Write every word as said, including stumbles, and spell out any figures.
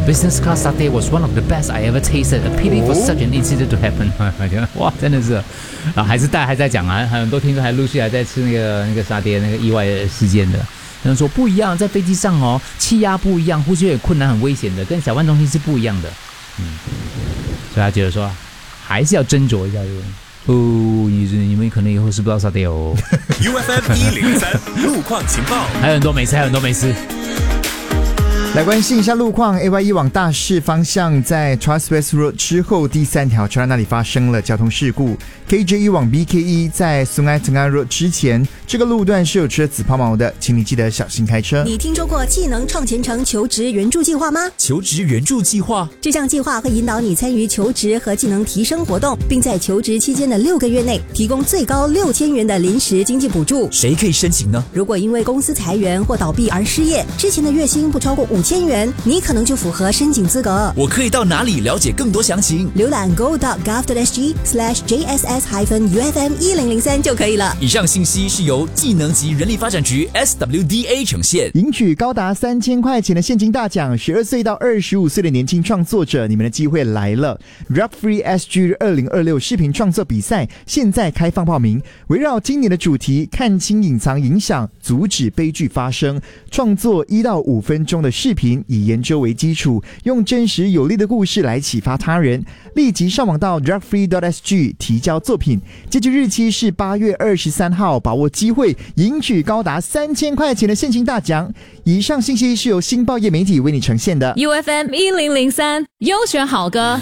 business class satay was one of the best I ever tasted. A pity for such an incident to happen. 哇，真的是，啊，还是大家还在讲啊，很多听众还陆续还在吃那个那个沙爹那个意外事件的。有人说不一样，在飞机上哦，气压不一样，呼吸有点困难，很危险的，跟小万中心是不一样的。嗯，所以他觉得说还是要斟酌一下这个。哦，你你们可能以后吃不到沙爹哦。 U F M 一零三路况情报， 还有很多美食，还有很多美食。 来关心一下路况 ，A Y 一往大市方向在 Tuas West Road 之后第三条车站那里发生了交通事故。K J 一往 B K 一在 Sungai Tengah Road 之前，这个路段是有车子抛锚的，请你记得小心开车。 你听说过技能创前程求职援助计划吗？ 求职援助计划， 这项计划会引导你参与求职和技能提升活动，并在求职期间的六个月内提供最高六千元的临时经济补助。 谁可以申请呢？ 如果因为公司裁员或倒闭而失业，之前的月薪不超过五千元，你可能就符合申请资格。 我可以到哪里了解更多详情？ 浏览 go dot gov dot s g slash j s s hyphen u f m 一零零三就可以了。 以上信息是由技能及人力发展局 S W D A 呈现。 赢取高达三千块钱的现金大奖，十二岁到二十五岁的年轻创作者，你们的机会来了 ！Rap Free S G 二零二六视频创作比赛现在开放报名，围绕今年的主题，看清隐藏影响，阻止悲剧发生，创作一到五分钟的视频，以研究为基础，用真实有力的故事来启发他人。立即上网到 rap free dot s g 提交作品，截止日期是八月二十三号，把握机会，赢取高达三千块钱的现金大奖。以上信息是由新报业媒体为你呈现的。 U F M 一零零三优选好歌。